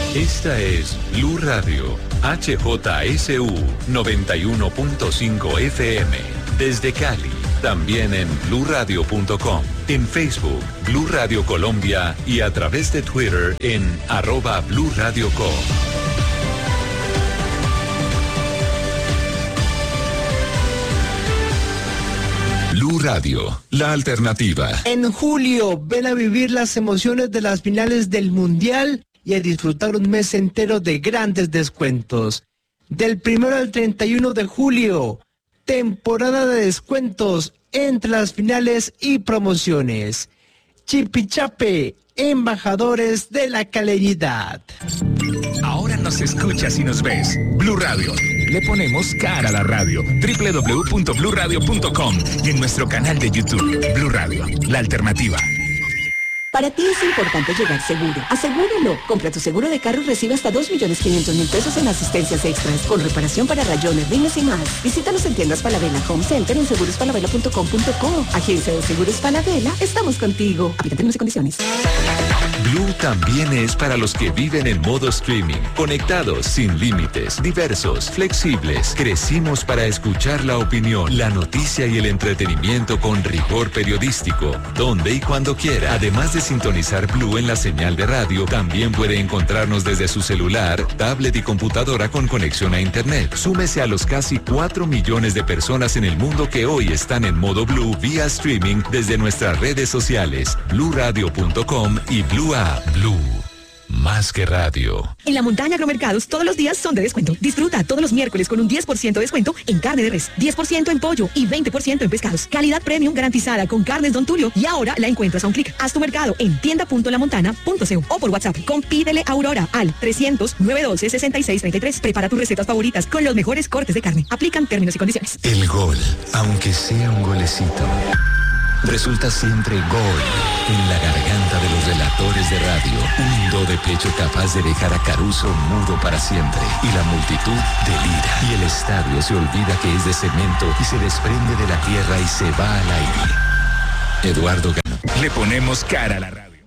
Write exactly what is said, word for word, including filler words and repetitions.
Esta es Blue Radio, H J S U noventa y uno punto cinco F M. Desde Cali, también en blue radio punto com, en Facebook, Blue Radio Colombia y a través de Twitter en arroba Blue Radio Co. Blue Radio, la alternativa. En julio, ven a vivir las emociones de las finales del Mundial y a disfrutar un mes entero de grandes descuentos. Del primero al treinta y uno de julio, temporada de descuentos entre las finales y promociones. Chipichape, embajadores de la calidad. Ahora nos escuchas y nos ves. Blue Radio. Le ponemos cara a la radio. doble u doble u doble u punto blue radio punto com y en nuestro canal de YouTube. Blue Radio, la alternativa. Para ti es importante llegar seguro. Asegúralo. Compra tu seguro de carro y recibe hasta dos millones quinientos mil pesos en asistencias extras, con reparación para rayones, rines y más. Visítanos en tiendas Falabella Home Center en seguros falabella punto com punto co. Agencia de Seguros Falabella, estamos contigo. Aplica términos y condiciones. Blue también es para los que viven en modo streaming, conectados, sin límites, diversos, flexibles. Crecimos para escuchar la opinión, la noticia y el entretenimiento con rigor periodístico, donde y cuando quiera. Además de sintonizar Blue en la señal de radio, también puede encontrarnos desde su celular, tablet y computadora con conexión a internet. Súmese a los casi cuatro millones de personas en el mundo que hoy están en modo Blue vía streaming desde nuestras redes sociales, blue radio punto com y Blue App. Blue, más que radio. En la Montaña Agromercados todos los días son de descuento. Disfruta todos los miércoles con un diez por ciento de descuento en carne de res, diez por ciento en pollo y veinte por ciento en pescados. Calidad premium garantizada con carnes Don Tulio y ahora la encuentras a un clic. Haz tu mercado en tienda punto la montana punto co o por WhatsApp con Pídele Aurora al trescientos, novecientos doce, sesenta y seis treinta y tres. Prepara tus recetas favoritas con los mejores cortes de carne. Aplican términos y condiciones. El gol, aunque sea un golecito, resulta siempre gol en la garganta de los relatores de radio. Un do de pecho capaz de dejar a Caruso mudo para siempre. Y la multitud delira. Y el estadio se olvida que es de cemento y se desprende de la tierra y se va al aire. Eduardo Gano. Le ponemos cara a la radio.